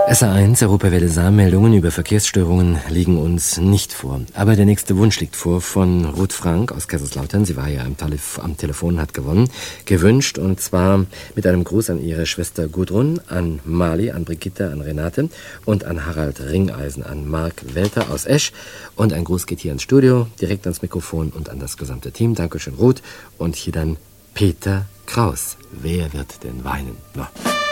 SA1, Europawelle Saarmeldungen über Verkehrsstörungen liegen uns nicht vor. Aber der nächste Wunsch liegt vor von Ruth Frank aus Kaiserslautern. Sie war ja am Telefon und hat gewonnen. Gewünscht, und zwar mit einem Gruß an ihre Schwester Gudrun, an Mali, an Brigitte, an Renate und an Harald Ringeisen, an Marc Welter aus Esch. Und ein Gruß geht hier ins Studio, direkt ans Mikrofon und an das gesamte Team. Dankeschön, Ruth. Und hier dann Peter Kraus. Wer wird denn weinen? No.